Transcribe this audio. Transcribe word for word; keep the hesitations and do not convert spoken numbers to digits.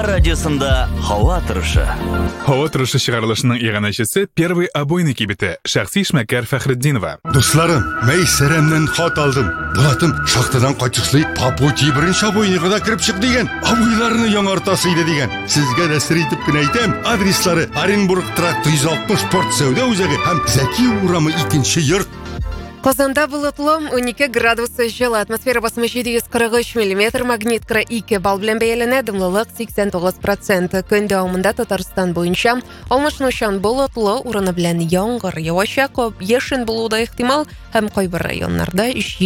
Аңар радиосында һава торышы. Һава торышы чыгарылышының иганәчесе первый обойный кибете Шәхси Эшмәкәр Фәхретдинова. Дусларым, Мәйсәрәмнән хат алдым. Булатым шахтадан кайтышлый Папути беренче обойныйга да кирип чык дигән. Обойларны яңартасы иде дигән. Сезгә дә сер итеп кенә әйтәм. Адреслары Оренбург тракт йөз алтмыш спорт сәүдә үзәге һәм Зәки урамы икенче йорт. Казанда болытлы унике градусы жылы, атмосфера басымы җиде йөз кырык өч миллиметр, магнит кырык ике балл белән бәяләнә, дымлылык сиксән тугыз процент. Көн дәвамында Татарстан буенча алмашынучан болытлы, урыны белән яңгыр явачак, яшен булуы да ихтимал һәм кайбер районнарда